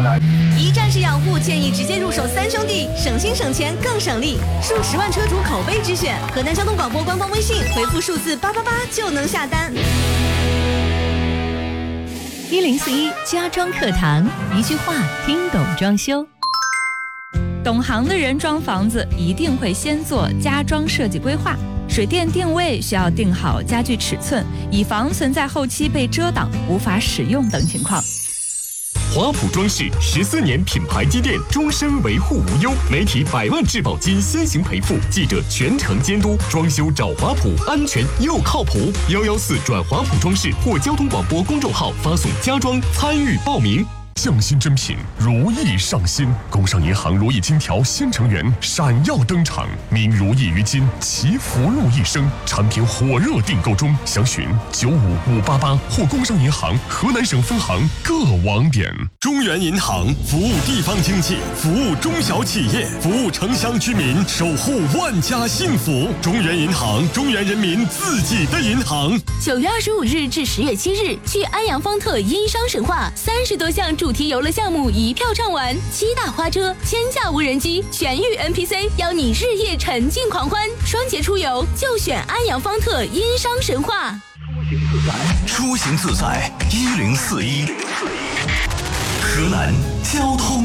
一站式养护建议直接入手三兄弟，省心省钱更省力，数10万车主口碑之选。河南交通广播官方微信回复数字888就能下单。 1041家装课堂，一句话听懂装修。懂行的人装房子一定会先做家装设计规划，水电定位需要定好家具尺寸，以防存在后期被遮挡无法使用等情况。 华普装饰14年品牌积淀，终身维护无忧，媒体100万质保金先行赔付，记者全程监督，装修找华普，安全又靠谱。114转华普装饰或交通广播公众号发送家装参与报名。匠心珍品，如意上新。工商银行如意金条新成员闪耀登场，名如意于今，祈福禄一生。产品火热订购中，详询95588或工商银行河南省分行各网点。 中原银行服务地方经济，服务中小企业，服务城乡居民，守护万家幸福。中原银行，中原人民自己的银行。 9月25日至10月7日，去安阳方特殷商神话，30多项主题游乐项目一票畅玩，7大花车、1000架无人机、全域 NPC， 邀你日夜沉浸狂欢。双节出游就选安阳方特殷商神话。 出行自在，1041。河南交通